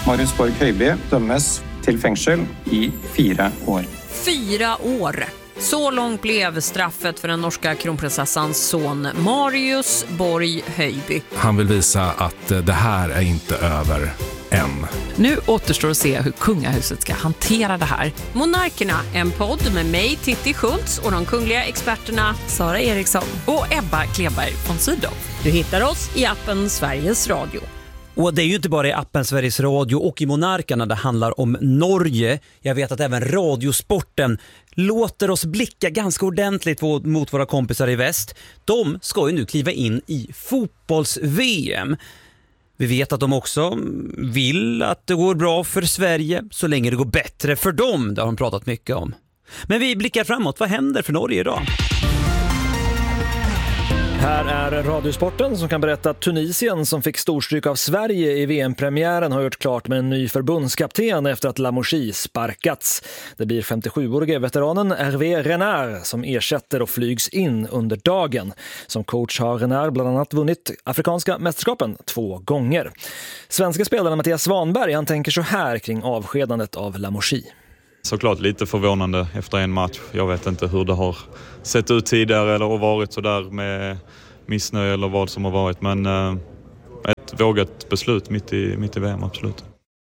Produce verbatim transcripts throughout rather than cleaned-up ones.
Marius Borg Høiby dömes till fängelse i fyra år. Fyra år. Så långt blev straffet för den norska kronprinsessans son Marius Borg Høiby. Han vill visa att det här är inte över än. Nu återstår att se hur kungahuset ska hantera det här. Monarkerna, en podd med mig, Titti Schultz, och de kungliga experterna Sara Eriksson och Ebba Kleberg von Sydow. Du hittar oss i appen Sveriges Radio. Och det är ju inte bara i appen Sveriges Radio och i Monarkerna det handlar om Norge. Jag vet att även Radiosporten låter oss blicka ganska ordentligt mot våra kompisar i väst. De ska ju nu kliva in i fotbolls-V M. Vi vet att de också vill att det går bra för Sverige så länge det går bättre för dem. Det har de pratat mycket om. Men vi blickar framåt. Vad händer för Norge idag? Här är Radiosporten som kan berätta att Tunisien, som fick storstryk av Sverige i V M-premiären, har gjort klart med en ny förbundskapten efter att Lamouchi sparkats. Det blir femtiosjuårige veteranen Hervé Renard som ersätter och flygs in under dagen. Som coach har Renard bland annat vunnit afrikanska mästerskapen två gånger. Svenska spelaren Mattias Svanberg, han tänker så här kring avskedandet av Lamouchi. Såklart lite förvånande efter en match. Jag vet inte hur det har sett ut tidigare eller varit så där med missnöje eller vad som har varit. Men eh, ett vågat beslut mitt i, mitt i V M, absolut.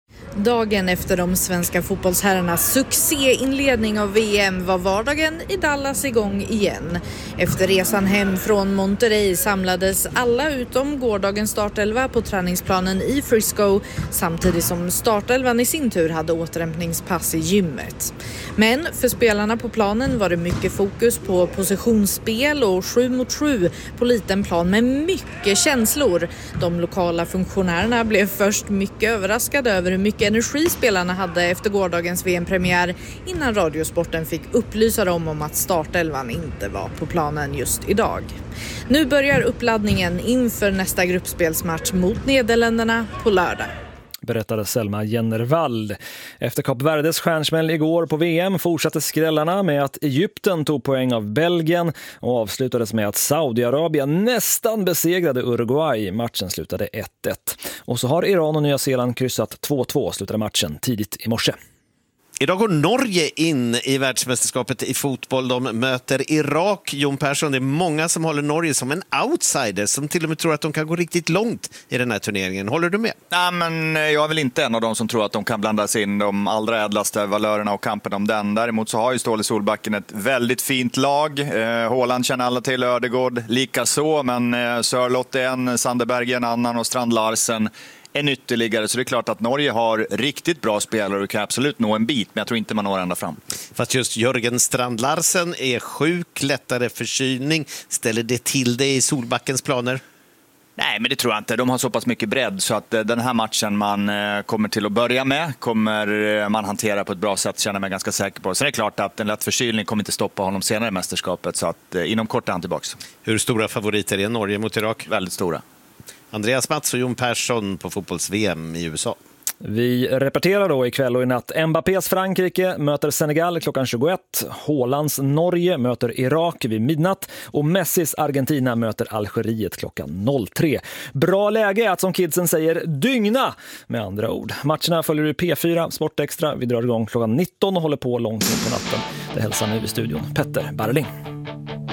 Dagen efter de svenska fotbollsherrarnas succéinledning av V M var vardagen i Dallas igång igen. Efter resan hem från Monterrey samlades alla utom gårdagens startelva på träningsplanen i Frisco, samtidigt som startelvan i sin tur hade återhämtningspass i gymmet. Men för spelarna på planen var det mycket fokus på positionsspel och sju mot sju på liten plan med mycket känslor. De lokala funktionärerna blev först mycket överraskade över hur mycket energi spelarna hade efter gårdagens V M-premiär innan Radiosporten fick upplysa dem om att startelvan inte var på planen just idag. Nu börjar uppladdningen inför nästa gruppspelsmatch mot Nederländerna på lördag. Berättade Selma Jennervall. Efter Kap Verdes stjärnsmäll igår på V M fortsatte skrällarna med att Egypten tog poäng av Belgien och avslutades med att Saudiarabien nästan besegrade Uruguay. Matchen slutade ett ett. Och så har Iran och Nya Zeeland kryssat två två, slutade matchen tidigt i morse. Idag går Norge in i världsmästerskapet i fotboll. De möter Irak. Jon Persson, det är många som håller Norge som en outsider, som till och med tror att de kan gå riktigt långt i den här turneringen. Håller du med? Nej, men jag är väl inte en av dem som tror att de kan blandas in de allra ädlaste valörerna och kampen om den. Däremot så har ju Ståle Solbacken ett väldigt fint lag. Eh, Haaland känner alla till, Ödegård lika så, men eh, Sörloth är en, Sandeberg en annan och Strand Larsen en ytterligare, så det är klart att Norge har riktigt bra spelare och kan absolut nå en bit, men jag tror inte man når ända fram. Fast just Jörgen Strand Larsen är sjuk, lättare förkylning. Ställer det till det i Solbackens planer? Nej, men det tror jag inte. De har så pass mycket bredd så att den här matchen man kommer till att börja med kommer man hantera på ett bra sätt, känner mig ganska säker på. Sen är det klart att en lätt förkylning kommer inte stoppa honom senare i mästerskapet, så att inom kort är han tillbaks. Hur stora favoriter är Norge mot Irak? Väldigt stora. Andreas Mats och Jon Persson på fotbolls-V M i U S A. Vi repeterar då ikväll och i natt. Mbappés Frankrike möter Senegal klockan tjugoett. Haalands Norge möter Irak vid midnatt. Och Messis Argentina möter Algeriet klockan noll tre. Bra läge att, som kidsen säger, dygna med andra ord. Matcherna följer du P fyra Sport Extra. Vi drar igång klockan nitton och håller på långt in på natten. Det hälsar nu i studion Petter Barling.